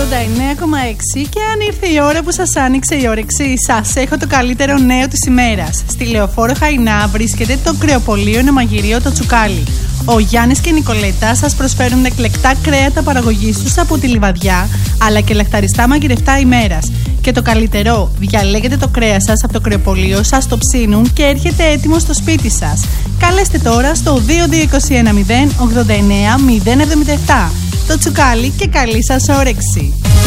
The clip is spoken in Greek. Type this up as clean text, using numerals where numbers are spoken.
89,6 και αν ήρθε η ώρα που σας άνοιξε η όρεξη, σας έχω το καλύτερο νέο της ημέρας. Στη Λεωφόρο Χαϊνά βρίσκεται το κρεοπωλείο νεμαγειρίο το Τσουκάλι. Ο Γιάννης και η Νικολέτα σας προσφέρουν εκλεκτά κρέατα παραγωγής τους από τη Λιβαδιά, αλλά και λαχταριστά μαγειρευτά ημέρας. Και το καλύτερο, διαλέγετε το κρέας σας από το κρεοπωλείο, σας το ψήνουν και έρχεται έτοιμο στο σπίτι σας. Καλέστε τώρα στο 2221 089 077. Το Τσουκάλι και καλή σας όρεξη.